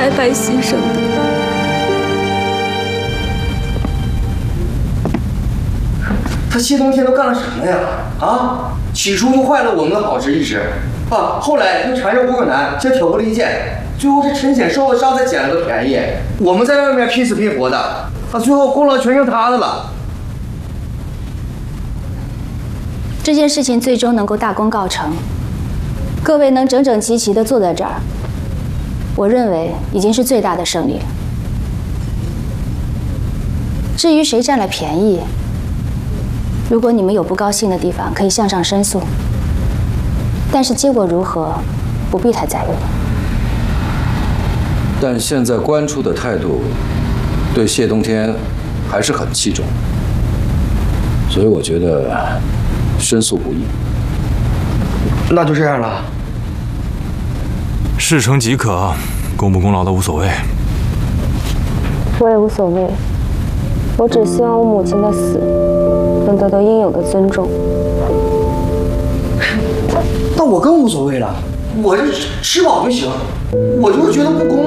白白牺牲的。 他谢东天都干了什么呀？啊，起初就坏了我们的好意志，啊，后来又缠着吴可南，这挑拨离间，最后这陈显受了伤才捡了个便宜。我们在外面拼死拼活的，啊，最后功劳全剩他的了。 这件事情最终能够大功告成，各位能整整齐齐地坐在这儿，我认为已经是最大的胜利了。至于谁占了便宜，如果你们有不高兴的地方，可以向上申诉。但是结果如何，不必太在意。 但现在官处的态度对谢东天还是很器重，所以我觉得申诉不易。 那就这样了。 事成即可，功不功劳都无所谓。 我也无所谓，我只希望我母亲的死能得到应有的尊重。 那我更无所谓了，我这吃饱就行，我就是觉得不公。